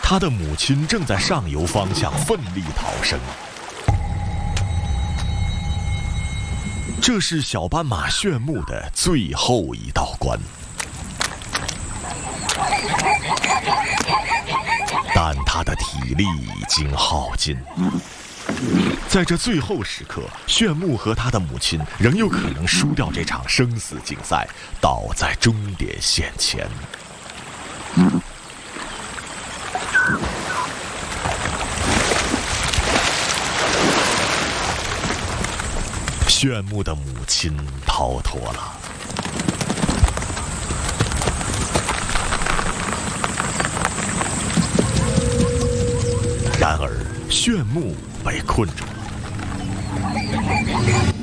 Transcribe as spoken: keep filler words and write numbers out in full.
他的母亲正在上游方向奋力逃生。这是小斑马炫目的最后一道关，但他的体力已经耗尽。在这最后时刻，炫目和他的母亲仍有可能输掉这场生死竞赛，倒在终点线前。炫目的母亲逃脱了，然而炫目被困住了。